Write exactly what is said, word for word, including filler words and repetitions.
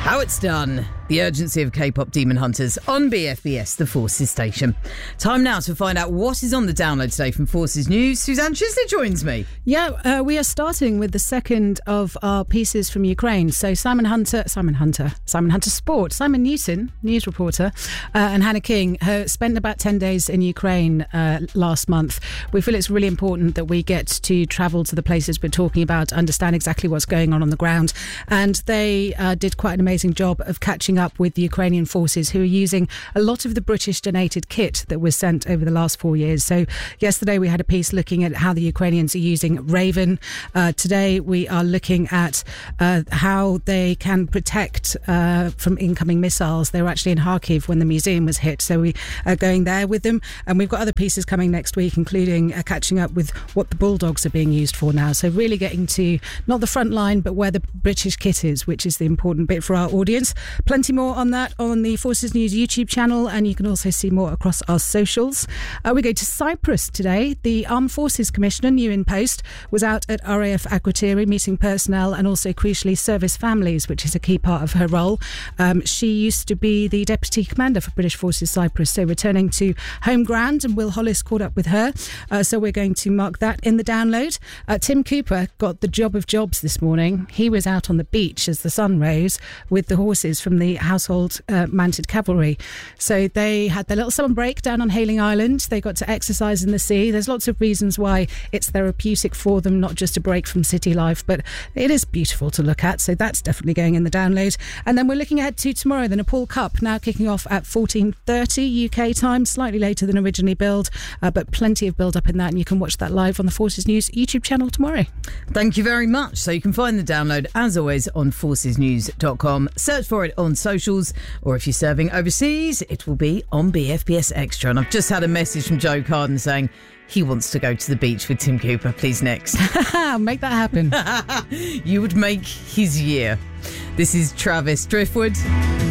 How it's done. The urgency of K-pop demon hunters on B F B S, the Forces station. Time now to find out what is on the download today from Forces News. Suzanne Chisley joins me. Yeah, uh, we are starting with the second of our pieces from Ukraine. So Simon Hunter, Simon Hunter, Simon Hunter Sport, Simon Newton, news reporter, uh, and Hannah King uh, spent about ten days in Ukraine uh, last month. We feel it's really important that we get to travel to the places we're talking about, understand exactly what's going on on the ground. And they uh, did quite an amazing job of catching up with the Ukrainian forces, who are using a lot of the British donated kit that was sent over the last four years. So yesterday we had a piece looking at how the Ukrainians are using Raven. Uh, today we are looking at uh, how they can protect uh, from incoming missiles. They were actually in Kharkiv when the museum was hit, so we are going there with them. And we've got other pieces coming next week, including uh, catching up with what the Bulldogs are being used for now. So really getting to not the front line, but where the British kit is, which is the important bit for our audience. Plenty more on that on the Forces News YouTube channel, and you can also see more across our socials. Uh, we go to Cyprus today. The Armed Forces Commissioner, new in post, was out at R A F Akrotiri meeting personnel and also, crucially, service families, which is a key part of her role. Um, she used to be the Deputy Commander for British Forces Cyprus, so returning to home ground, and Will Hollis caught up with her. Uh, so we're going to mark that in the download. Uh, Tim Cooper got the job of jobs this morning. He was out on the beach as the sun rose with the horses from the Household Uh, Mounted Cavalry. So they had their little summer break down on Hayling Island. They got to exercise in the sea. There's lots of reasons why it's therapeutic for them, not just a break from city life, but it is beautiful to look at. So that's definitely going in the download. And then we're looking ahead to tomorrow, the Nepal Cup, now kicking off at fourteen thirty U K time, slightly later than originally billed, uh, but plenty of build up in that, and you can watch that live on the Forces News YouTube channel tomorrow. Thank you very much. So you can find the download, as always, on forces news dot com. Search for it on socials, or if you're serving overseas, it will be on B F B S Extra. And I've just had a message from Joe Carden saying he wants to go to the beach with Tim Cooper. Please, next. Make that happen. You would make his year. This is Travis Driftwood.